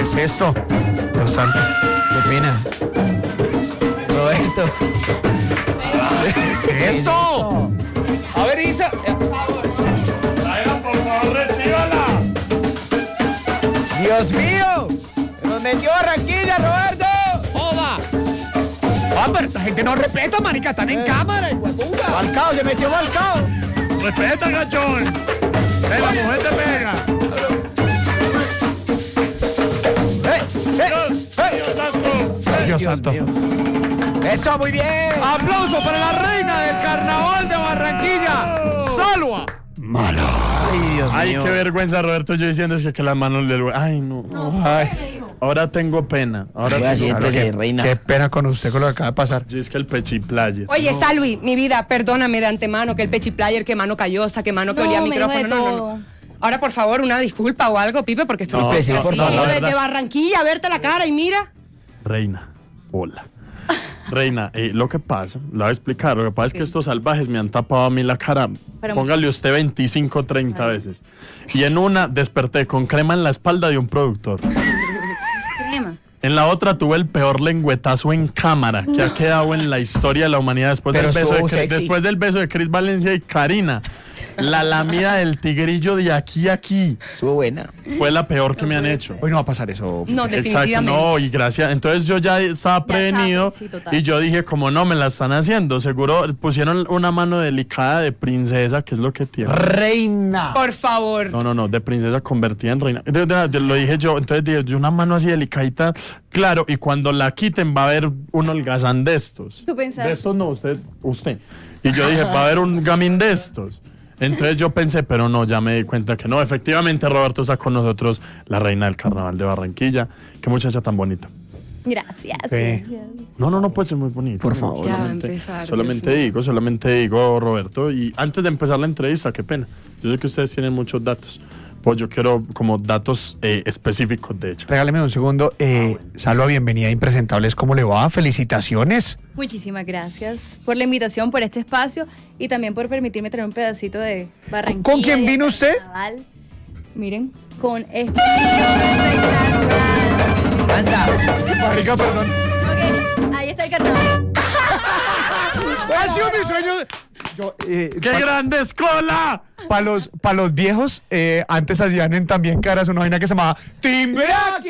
es esto? Dios santo. Qué pena. Roberto. ¿Qué es esto? A ver, Isa. Traigan, por favor, recíbala. Dios mío. Nos metió Barranquilla, Roberto. ¡Joda! Ah, pero esta gente no respeta, marica. Están en cámara, hijueputa. Falcao, se metió Falcao. Respeta, gachón. La mujer te pega. Dios santo. Eso, muy bien. ¡Aplauso para la reina del carnaval de Barranquilla! ¡Salva! Malo. Ay, Dios Ay, mío. qué vergüenza, Roberto. Yo diciendo es que las manos le... Ay, no. Ay, Ahora tengo pena. Ahora Oiga, tengo siéntese, pena. reina. qué pena con usted con lo que acaba de pasar. Yo es que el pechiplayer. Oye, Salvi, mi vida, perdóname de antemano que el pechiplayer, que mano callosa, que mano que olía a micrófono. No. Ahora, por favor, una disculpa o algo, Pipe, porque estoy No, Pipe, sí, por favor, la desde verdad. Barranquilla a verte la cara y mira. Reina, hola. Reina, lo que pasa, le voy a explicar, lo que pasa es que estos salvajes me han tapado a mí la cara, Pero póngale usted 25, 30 veces. Y en una desperté con crema en la espalda de un productor. Crema. En la otra tuve el peor lengüetazo en cámara que ha quedado en la historia de la humanidad después, Pero estuvo de, sexy. después del beso de Cris Valencia y Karina. La lamida del tigrillo de aquí a aquí Estuvo buena. fue la peor que me han hecho. Hoy no va a pasar eso. No, Exacto, definitivamente. no, y gracias. Entonces yo ya estaba prevenido sí, total. y yo dije, como no, me la están haciendo. Seguro pusieron una mano delicada de princesa, que es lo que tiene. Reina. Por favor. No, de princesa convertida en reina. Lo dije yo, entonces dije, yo una mano así delicadita, claro, y cuando la quiten va a haber un holgazán de estos. ¿Tú pensaste? De estos no, usted. Y yo dije, va a haber un gamín de estos. Entonces yo pensé, pero no, ya me di cuenta que no. Efectivamente, Roberto está con nosotros, la reina del carnaval de Barranquilla. Qué muchacha tan bonita. Gracias. Sí. No, puede ser muy bonito. Por favor. Ya va a empezar, Solamente Dios solamente digo, Roberto. Y antes de empezar la entrevista, qué pena. Yo sé que ustedes tienen muchos datos. Pues yo quiero como datos específicos, de hecho. Regáleme un segundo. Salva, bienvenida a Impresentables. ¿Cómo le va? Felicitaciones. Muchísimas gracias por la invitación, por este espacio y también por permitirme traer un pedacito de Barranquilla. ¿Con quién y el vino usted? carnaval. Miren, con este espectacular. Anda. Marica, perdón. Ok, ahí está el carnaval. Ha sido mi sueño. Yo, ¡Qué grande escola! Para los viejos, antes hacían en También Caras una vaina que se llamaba Timbre aquí.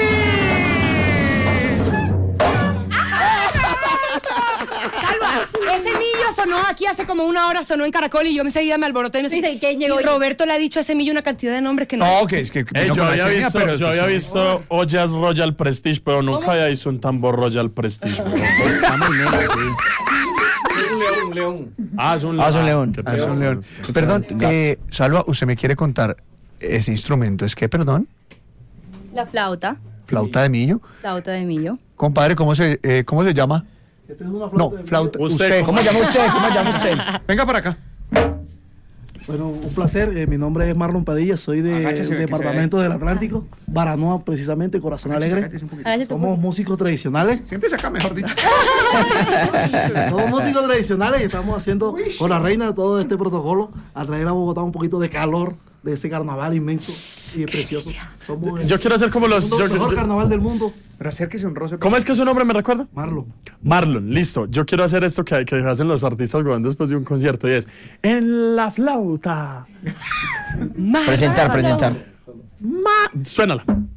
Salva, ese millo sonó aquí hace como una hora, sonó en Caracol y yo enseguida me alboroté y no sé. Dice, ¿quién llegó? Y Roberto le ha dicho a ese millo una cantidad de nombres que no. No, que es que vino Yo con había la china, visto, pero yo había visto ollas Royal Prestige, pero nunca había visto un tambor Royal Prestige. Está muy bien, sí. Ah, es un león. Ah, es un león. Qué Ah, es un león. qué Perdón, Salva, ¿usted me quiere contar ese instrumento? ¿Es qué, perdón? La flauta. Flauta de millo. Flauta de millo. Compadre, ¿cómo se llama? No, flauta. Usted, ¿Cómo llama usted? ¿Cómo llama usted? Venga para acá. Bueno, un placer. Mi nombre es Marlon Padilla, soy Agáchese, del que departamento del Atlántico, Baranoa, precisamente, Corazón Alegre. Somos músicos tradicionales. Siempre acá, mejor dicho. Somos músicos tradicionales y estamos haciendo con la reina todo este protocolo a traer a Bogotá un poquito de calor de ese carnaval inmenso y precioso. Somos Yo quiero hacer como los... el mejor carnaval del mundo. Pero acérquese un roce. ¿Cómo es que su nombre me recuerda? Marlon. Marlon, listo. Yo quiero hacer esto que hacen los artistas cuando después de un concierto y es en la flauta. Presentar. Suénala.